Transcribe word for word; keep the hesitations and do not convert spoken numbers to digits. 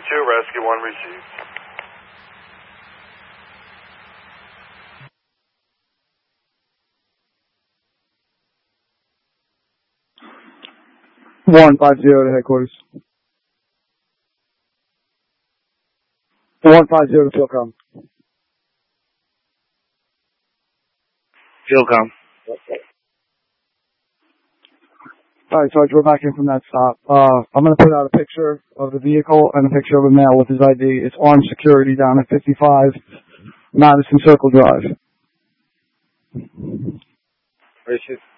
two, Rescue one received. one five zero to headquarters. one five zero to Philcom. Philcom. Alright, Sarge, we're back in from that stop. Uh, I'm gonna put out a picture of the vehicle and a picture of a male with his I D. It's armed security down at fifty-five Madison Circle Drive. Richard.